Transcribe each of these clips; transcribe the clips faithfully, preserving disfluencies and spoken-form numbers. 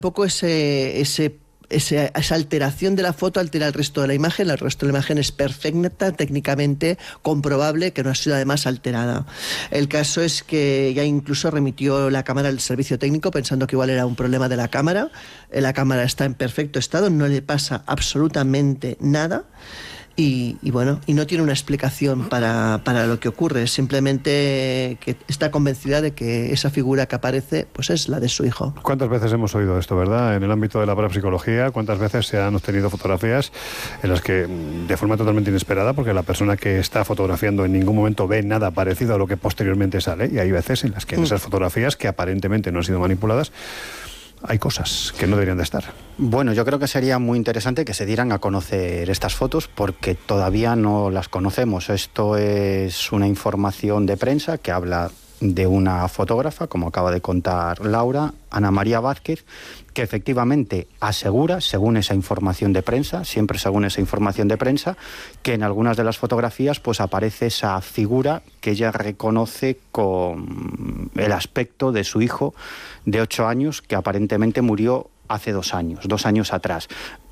poco ese, ese, ese, esa alteración de la foto altera el resto de la imagen, el resto de la imagen es perfecta, técnicamente comprobable que no ha sido además alterada. El caso es que ya incluso remitió la cámara al servicio técnico pensando que igual era un problema de la cámara. La cámara está en perfecto estado, no le pasa absolutamente nada. Y, y bueno, y no tiene una explicación para, para lo que ocurre, simplemente que está convencida de que esa figura que aparece pues es la de su hijo. ¿Cuántas veces hemos oído esto, verdad? En el ámbito de la parapsicología, ¿cuántas veces se han obtenido fotografías en las que, de forma totalmente inesperada, porque la persona que está fotografiando en ningún momento ve nada parecido a lo que posteriormente sale, y hay veces en las que en esas fotografías, que aparentemente no han sido manipuladas, hay cosas que no deberían de estar? Bueno, yo creo que sería muy interesante que se dieran a conocer estas fotos porque todavía no las conocemos. Esto es una información de prensa que habla de una fotógrafa, como acaba de contar Laura, Ana María Vázquez, que efectivamente asegura, según esa información de prensa, siempre según esa información de prensa, que en algunas de las fotografías pues aparece esa figura que ella reconoce con el aspecto de su hijo de ocho años, que aparentemente murió hace dos años, dos años atrás.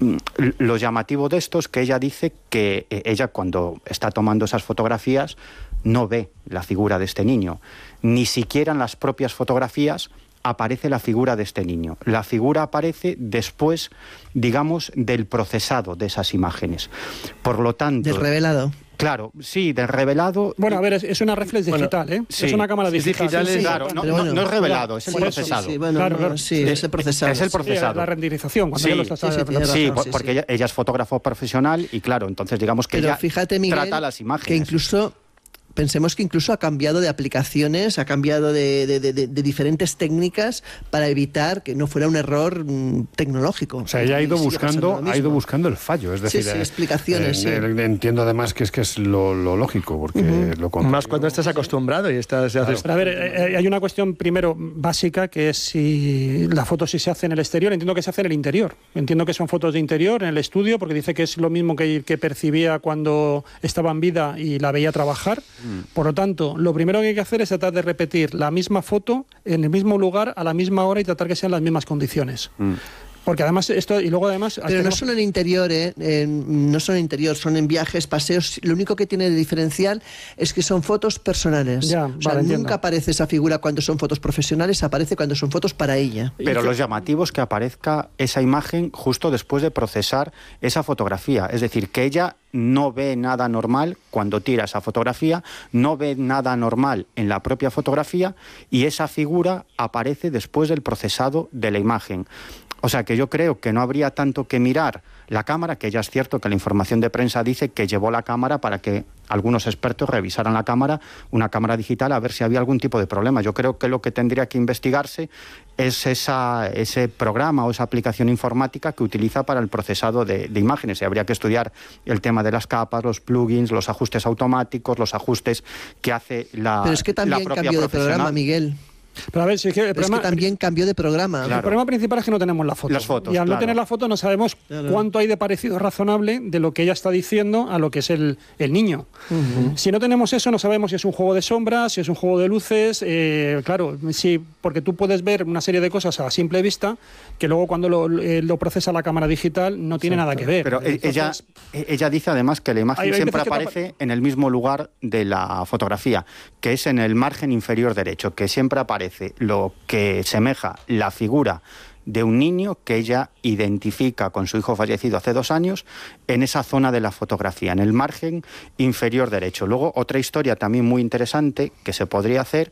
Lo llamativo de esto es que ella dice que ella, cuando está tomando esas fotografías, no ve la figura de este niño. Ni siquiera en las propias fotografías aparece la figura de este niño. La figura aparece después, digamos, del procesado de esas imágenes. Por lo tanto... Del revelado. Claro, sí, del revelado... Bueno, a ver, es, es una reflex digital, bueno, ¿eh? Sí, es una cámara digital. digital sí, sí, claro, sí, no, bueno, no, no es revelado, es el sí, procesado. Sí, sí, bueno, claro, no, claro. sí, es el procesado. Es el procesado. Sí, la renderización, cuando sí, ya lo estás... sí, sí, tiene Sí, razón, sí, porque sí. Ella, ella es fotógrafo profesional y claro, entonces digamos que Pero ella fíjate, Miguel, trata las imágenes. que incluso... Pensemos que incluso ha cambiado de aplicaciones, ha cambiado de, de, de, de diferentes técnicas para evitar que no fuera un error mm, tecnológico. O sea, ella ha ido buscando, ha ido buscando el fallo, es decir, sí, sí, eh, explicaciones. eh, sí. Entiendo además que es que es lo, lo lógico, porque Uh-huh. lo contrario... Más cuando estás acostumbrado y estás... Claro. haces... Pero a ver, eh, hay una cuestión primero básica, que es si la foto si se hace en el exterior. Entiendo que se hace en el interior. Entiendo que son fotos de interior, en el estudio, porque dice que es lo mismo que, que percibía cuando estaba en vida y la veía trabajar. Mm. Por lo tanto, lo primero que hay que hacer es tratar de repetir la misma foto en el mismo lugar, a la misma hora, y tratar que sean las mismas condiciones. Mm. Porque además esto, y luego además... Pero no tenemos... solo en interior, ¿eh? En, no solo en interior, son en viajes, paseos. Lo único que tiene de diferencial es que son fotos personales. Ya, o sea, vale, nunca entiendo. aparece esa figura cuando son fotos profesionales, aparece cuando son fotos para ella. Pero lo llamativo es que aparezca esa imagen justo después de procesar esa fotografía. Es decir, que ella no ve nada normal cuando tira esa fotografía, no ve nada normal en la propia fotografía, y esa figura aparece después del procesado de la imagen. O sea que yo creo que no habría tanto que mirar la cámara, que ya es cierto que la información de prensa dice que llevó la cámara para que algunos expertos revisaran la cámara, una cámara digital, a ver si había algún tipo de problema. Yo creo que lo que tendría que investigarse es esa, ese programa o esa aplicación informática que utiliza para el procesado de, de imágenes. Y habría que estudiar el tema de las capas, los plugins, los ajustes automáticos, los ajustes que hace la Pero es que también cambió de programa, Miguel. Pero a ver, si es que, el es problema, que también cambió de programa. Claro. El problema principal es que no tenemos la foto. Las fotos, y al claro. no tener la foto no sabemos claro. cuánto hay de parecido razonable de lo que ella está diciendo a lo que es el, el niño. Uh-huh. Si no tenemos eso, no sabemos si es un juego de sombras, si es un juego de luces. Eh, claro, sí, porque tú puedes ver una serie de cosas a simple vista que luego cuando lo, eh, lo procesa la cámara digital no tiene Exacto. nada que ver. Pero Entonces, ella, ella dice además que la imagen hay, hay siempre aparece en el mismo lugar de la fotografía, que es en el margen inferior derecho, que siempre aparece lo que semeja la figura de un niño que ella identifica con su hijo fallecido hace dos años en esa zona de la fotografía, en el margen inferior derecho. Luego, otra historia también muy interesante que se podría hacer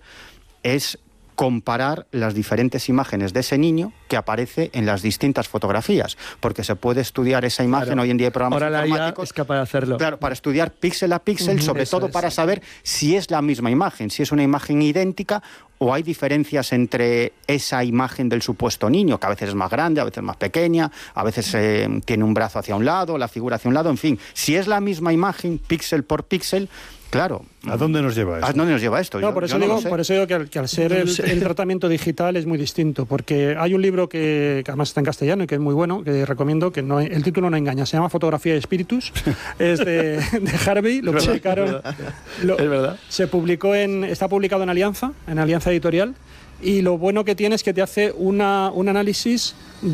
es comparar las diferentes imágenes de ese niño que aparece en las distintas fotografías, porque se puede estudiar esa imagen, claro. Hoy en día hay programas Ahora informáticos, la I A es capaz de hacerlo. Claro, para estudiar píxel a píxel, uh-huh, sobre todo es. para saber si es la misma imagen, si es una imagen idéntica o hay diferencias entre esa imagen del supuesto niño, que a veces es más grande, a veces más pequeña, a veces eh, tiene un brazo hacia un lado, la figura hacia un lado, en fin, si es la misma imagen, píxel por píxel. Claro. ¿A dónde nos lleva esto? ¿A dónde nos lleva esto? No, yo, por, eso yo no digo, lo sé. por eso digo que al, que al ser el, el tratamiento digital es muy distinto, porque hay un libro que, que además está en castellano y que es muy bueno, que recomiendo, que no, el título no engaña, se llama Fotografía de Espíritus, es de, de Harvey, lo publicaron... Lo, es verdad. Se publicó en, está publicado en Alianza, en Alianza Editorial, y lo bueno que tiene es que te hace una, un análisis